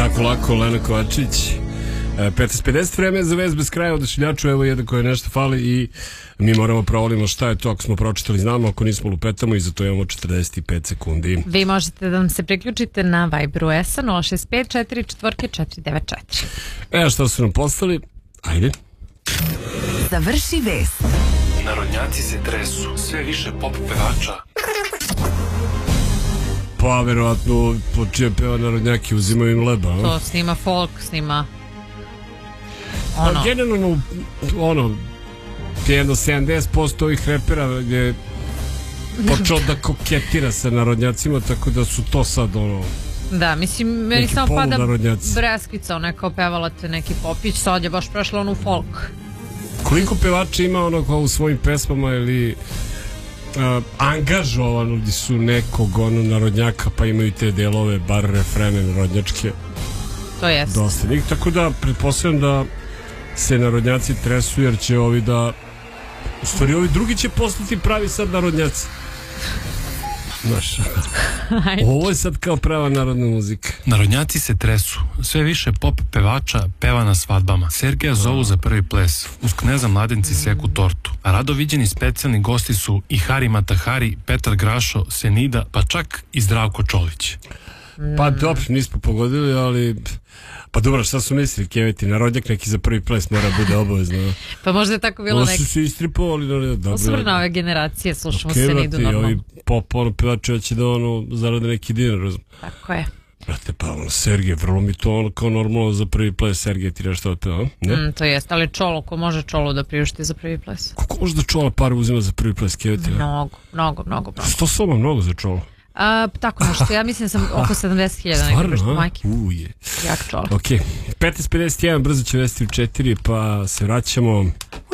Tako lako, Lena Kovačić. 15:50, vreme za vest bez kraja. Odašiljaču, evo jedan koji nešto fali i mi moramo provolimo šta je to. Ako smo pročitali znamo, ako nismo lupetamo i za to imamo 45 sekundi. Vi možete da nam se priključite na Viberu ESA 065 44 494. Šta su nam poslali? Ajde. Završi vest. Narodnjaci se tresu, sve više pop pevača. Pa verovatno po čije peva narodnjaki uzimaju im leba. To snima folk, snima generalno jedno 70% ovih repera je počeo da koketira sa narodnjacima, tako da su to sad Da, mislim, meni neki samo pada polunarodnjaci. Breskica, ona kao pevala te neki popić, sad je baš prešla onu folk. Koliko pevača ima kao u svojim pesmama ili angažovano su nekog narodnjaka, pa imaju te delove, bar refrene narodnjačke. To jest. Dosta njih, tako da pretpostavljam da se narodnjaci tresu, jer će ovi da u stvari ovi drugi će postati pravi sad narodnjaci. Znaš, ovo je sad kao prava narodna muzika. Narodnjaci se tresu, sve više pop pevača peva na svadbama. Sergeja zovu za prvi ples, uz kneza mladenci seku tortu. A rado viđeni specijalni gosti su i Hari Matahari, Petar Grašo, Senida, pa čak i Zdravko Čolić. Pa dobro, nismo pogodili, ali pa dobro, šta su mislili, keveti, narodnjak neki za prvi ples mora bude obavezno. Pa možda je tako bilo neki. Ovo su se istripovali. Osvrna ove generacije, slušamo Senidu normalno. Ovi pop, pevači će da zarade neki dinar, razum. Tako je. Brate, pa Sergej, vrlo mi to kao normalno za prvi ples. Sergej, ti nešto od peva, ne? To jest, ali Čolo, ko može Čolo da priušti za prvi ples? Kako može da Čola par uzima za prvi ples, keveti? Mnogo. Što soma mnogo za Čolo? Tako nešto, ja mislim da sam oko 70.000 nekako što majke. Jak Čolo. Ok, 15:51, brzo će vesti u 4, pa se vraćamo.